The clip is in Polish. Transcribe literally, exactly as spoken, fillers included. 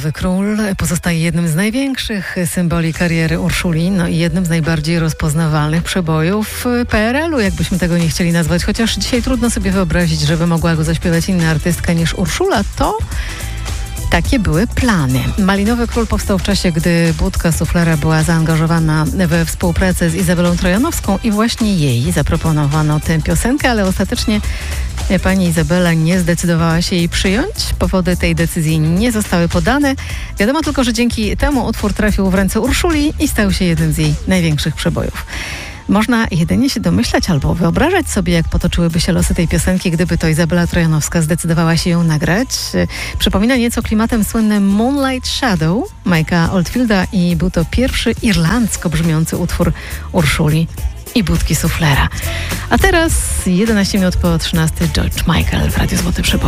Malinowy Król pozostaje jednym z największych symboli kariery Urszuli, no i jednym z najbardziej rozpoznawalnych przebojów P R L-u, jakbyśmy tego nie chcieli nazwać, chociaż dzisiaj trudno sobie wyobrazić, żeby mogła go zaśpiewać inna artystka niż Urszula, to takie były plany. Malinowy Król powstał w czasie, gdy Budka Suflera była zaangażowana we współpracę z Izabelą Trojanowską i właśnie jej zaproponowano tę piosenkę, ale ostatecznie pani Izabela nie zdecydowała się jej przyjąć. Powody tej decyzji nie zostały podane. Wiadomo tylko, że dzięki temu utwór trafił w ręce Urszuli i stał się jednym z jej największych przebojów. Można jedynie się domyślać albo wyobrażać sobie, jak potoczyłyby się losy tej piosenki, gdyby to Izabela Trojanowska zdecydowała się ją nagrać. Przypomina nieco klimatem słynny Moonlight Shadow Mike'a Oldfielda i był to pierwszy irlandzko brzmiący utwór Urszuli i Budki Suflera. A teraz jedenaście minut po trzynastej George Michael w Radiu Złoty Przeboj.